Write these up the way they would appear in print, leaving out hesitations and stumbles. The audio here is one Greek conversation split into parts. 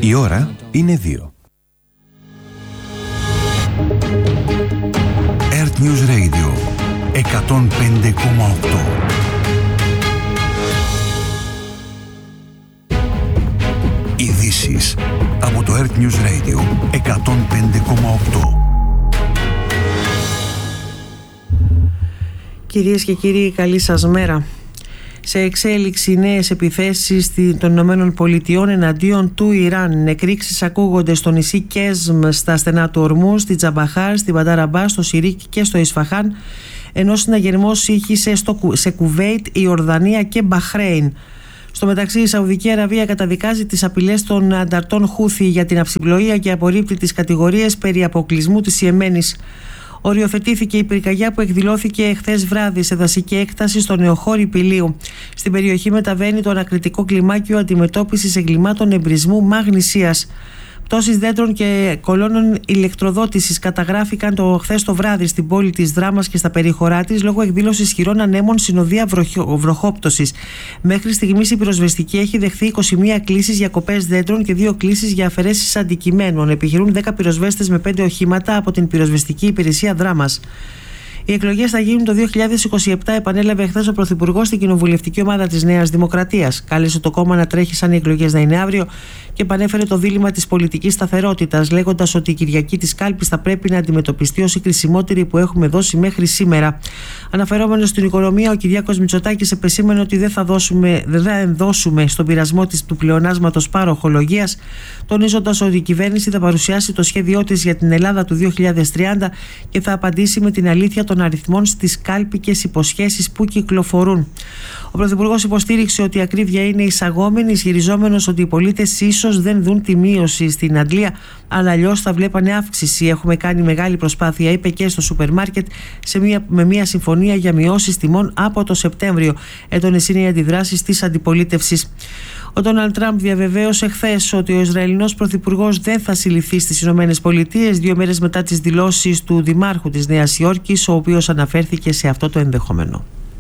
Η ώρα είναι 2. Earth News Radio 105,8. Ειδήσεις από το Earth News Radio 105,8. Κυρίες και κύριοι, καλή σας μέρα. Σε εξέλιξη νέες επιθέσεις των Ηνωμένων Πολιτειών εναντίον του Ιράν. Εκρήξεις ακούγονται στο νησί Κέσμ, στα στενά του Ορμού, στη Τζαμπαχάρ, στη Μπανταραμπά, στο Σιρίκ και στο Ισφαχάν, ενώ συναγερμός ήχησε σε Κουβέιτ, Ιορδανία και Μπαχρέιν. Στο μεταξύ, η Σαουδική Αραβία καταδικάζει τις απειλές των ανταρτών Χούθι για την αυσιπλοεία και απορρίπτει τις κατηγορίες περί αποκλεισμού της Ιεμένης. Οριοθετήθηκε η πυρκαγιά που εκδηλώθηκε χθες βράδυ σε δασική έκταση στο νεοχώρι Πηλίου. Στην περιοχή μεταβαίνει το ανακριτικό κλιμάκιο αντιμετώπισης εγκλημάτων εμπρισμού μαγνησίας. Πτώσεις δέντρων και κολόνων ηλεκτροδότησης καταγράφηκαν χθες το βράδυ στην πόλη της Δράμας και στα περίχωρά της λόγω εκδήλωσης ισχυρών ανέμων συνοδεία βροχόπτωσης. Μέχρι στιγμής η πυροσβεστική έχει δεχθεί 21 κλήσεις για κοπές δέντρων και 2 κλήσεις για αφαιρέσεις αντικειμένων. Επιχειρούν 10 πυροσβέστες με 5 οχήματα από την πυροσβεστική υπηρεσία Δράμας. Οι εκλογές θα γίνουν το 2027, επανέλαβε χθες ο Πρωθυπουργός στην κοινοβουλευτική ομάδα της Νέας Δημοκρατίας. Κάλεσε το κόμμα να τρέχει σαν οι εκλογές να είναι αύριο και επανέφερε το δίλημμα της πολιτικής σταθερότητας, λέγοντας ότι η Κυριακή της Κάλπης θα πρέπει να αντιμετωπιστεί ως η κρισιμότερη που έχουμε δώσει μέχρι σήμερα. Αναφερόμενος στην οικονομία, ο Κυριάκος Μητσοτάκης επεσήμενε ότι δεν θα δώσουμε στον πειρασμό του πλεονάσματος παροχολογίας, τονίζοντας ότι η κυβέρνηση θα παρουσιάσει το σχέδιό της για την Ελλάδα του 2030 και θα απαντήσει με την αλήθεια των αριθμών στις κάλπικες υποσχέσεις που κυκλοφορούν. Ο Πρωθυπουργός υποστήριξε ότι η ακρίβεια είναι εισαγόμενη, ισχυριζόμενος ότι οι πολίτες ίσως δεν δουν τη μείωση στην αντλία, αλλά αλλιώς θα βλέπανε αύξηση. Έχουμε κάνει μεγάλη προσπάθεια, είπε και στο σούπερ μάρκετ, με μια συμφωνία για μειώσεις τιμών από το Σεπτέμβριο. Έντονες είναι οι αντιδράσεις της αντιπολίτευσης. Ο Ντόναλντ Τραμπ διαβεβαίωσε χθες ότι ο Ισραηλινός Πρωθυπουργός δεν θα συλληφθεί στις Ηνωμένες Πολιτείες, 2 μέρες μετά τις δηλώσεις του Δημάρχου της Νέας Υόρκης, ο οποίος αναφέρθηκε σε αυτό το ενδεχόμενο.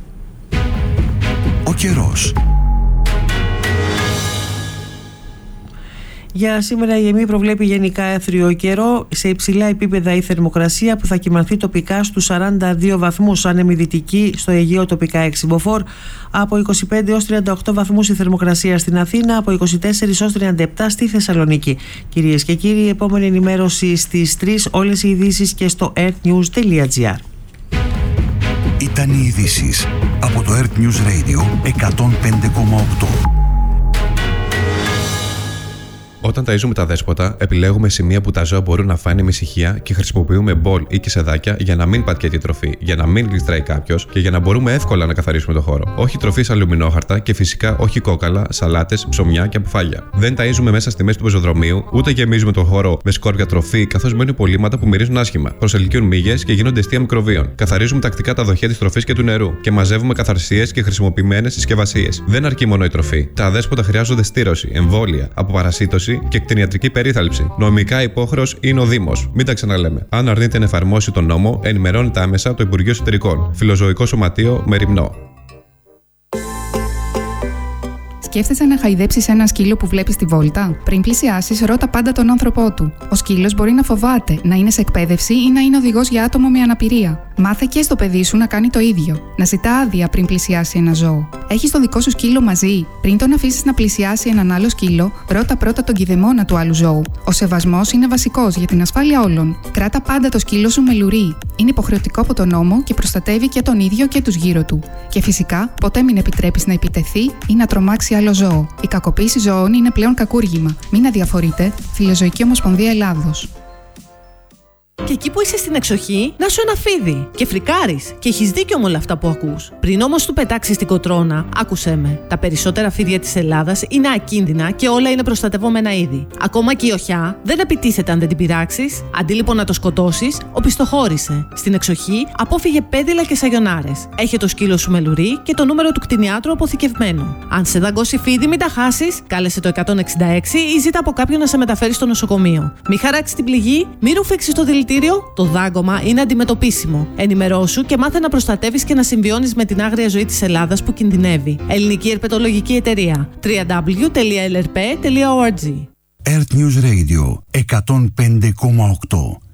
Ο καιρός. Για σήμερα η ΕΜΗ προβλέπει γενικά έθριο καιρό, σε υψηλά επίπεδα η θερμοκρασία που θα κυμανθεί τοπικά στους 42 βαθμούς, άνεμη δυτική, στο Αιγαίο τοπικά 6 μποφόρ, από 25 έως 38 βαθμούς η θερμοκρασία στην Αθήνα, από 24 έως 37 στη Θεσσαλονίκη. Κυρίες και κύριοι, η επόμενη ενημέρωση στις 3, όλες οι ειδήσεις και στο earthnews.gr. Ήταν οι ειδήσεις από το Earth News Radio 105,8. Όταν ταΐζουμε τα δέσποτα, επιλέγουμε σημεία που τα ζώα μπορούν να φάνε με ησυχία και χρησιμοποιούμε μπολ ή κισεδάκια για να μην πατιέται η τροφή, για να μην γλιστράει κάποιος και για να μπορούμε εύκολα να καθαρίσουμε το χώρο. Όχι τροφή σε αλουμινόχαρτα και φυσικά όχι κόκαλα, σαλάτες, ψωμιά και αποφάγια. Δεν ταΐζουμε μέσα στη μέση του πεζοδρομίου, ούτε γεμίζουμε τον χώρο με σκόρπια τροφή, καθώς μένουν υπολείμματα που μυρίζουν άσχημα, προσελκύουν μύγες και γίνονται αιστεία μικροβίων. Καθαρίζουμε τακτικά τα δοχεία της τροφής και του νερού και μαζεύουμε καθαρσίες και χρησιμοποιημένες συσκευασίες. Δεν αρκεί μόνο η τροφή. Τα δέσποτα χρειάζονται στήρωση, εμβόλια, αποπαρασίτωση και κτηνιατρική περίθαλψη. Νομικά υπόχρεος είναι ο Δήμος. Μην τα ξαναλέμε. Αν αρνείται να εφαρμόσει τον νόμο, ενημερώνεται άμεσα το Υπουργείο Εσωτερικών. Φιλοζωικό Σωματείο Μεριμνό. Σκέφτεσαι να χαϊδέψεις ένα σκύλο που βλέπεις στη βόλτα? Πριν πλησιάσεις, ρώτα πάντα τον άνθρωπό του. Ο σκύλος μπορεί να φοβάται, να είναι σε εκπαίδευση ή να είναι οδηγός για άτομο με αναπηρία. Μάθε και στο παιδί σου να κάνει το ίδιο. Να ζητά άδεια πριν πλησιάσει ένα ζώο. Έχεις το δικό σου σκύλο μαζί? Πριν τον αφήσεις να πλησιάσει έναν άλλο σκύλο, ρώτα πρώτα τον κηδεμόνα του άλλου ζώου. Ο σεβασμός είναι βασικός για την ασφάλεια όλων. Κράτα πάντα το σκύλο σου με λουρί. Είναι υποχρεωτικό από τον νόμο και προστατεύει και τον ίδιο και τους γύρω του. Και φυσικά, ποτέ μην επιτρέπεις να επιτεθεί ή να τρομάξει άλλο ζώο. Η κακοποίηση ζώων είναι πλέον κακούργημα. Μην αδιαφορείτε. Φιλοζωική Ομοσπονδία Ελλάδος. Και εκεί που είσαι στην εξοχή, να σου ένα φίδι. Και φρικάρεις. Και έχεις δίκιο με όλα αυτά που ακούς. Πριν όμως του πετάξεις την κοτρώνα, άκουσέ με. Τα περισσότερα φίδια της Ελλάδας είναι ακίνδυνα και όλα είναι προστατευόμενα είδη. Ακόμα και η οχιά δεν επιτίθεται αν δεν την πειράξεις. Αντί λοιπόν να το σκοτώσεις, οπισθοχώρησε. Στην εξοχή, απόφυγε πέδιλα και σαγιονάρες. Έχε το σκύλο σου με λουρί και το νούμερο του κτηνιάτρου αποθηκευμένο. Αν σε δαγκώσει φίδι, μην τα χάσεις, κάλεσε το 166 ή ζήτα από κάποιον να σε μεταφέρει στο νοσοκομείο. Μη χαράξει την πληγή, μη ρουφήξεις το δηλητήριο. Το δάγκωμα είναι αντιμετωπίσιμο. Ενημερώσου και μάθε να προστατεύεις και να συμβιώνεις με την άγρια ζωή της Ελλάδας που κινδυνεύει. Ελληνική Ερπετολογική Εταιρεία. www.lrp.org. Earth News Radio 105,8.